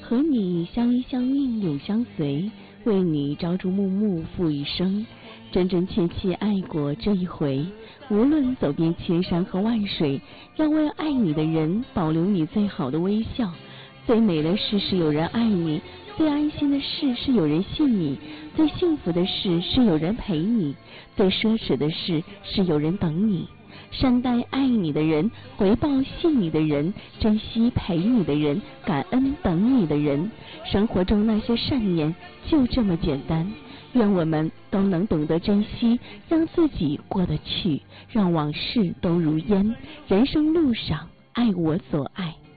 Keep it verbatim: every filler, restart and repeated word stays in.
和你相依相映永相随，为你朝朝暮暮付一生，真真切切爱过这一回。无论走遍千山和万水，要为爱你的人保留你最好的微笑。最美的事是有人爱你，最安心的事是有人信你，最幸福的事是有人陪你，最奢侈的事是有人等你。善待爱你的人，回报信你的人，珍惜陪你的人，感恩等你的人。生活中那些善念就这么简单，愿我们都能懂得珍惜，让自己过得去，让往事都如烟。人生路上，爱我所爱。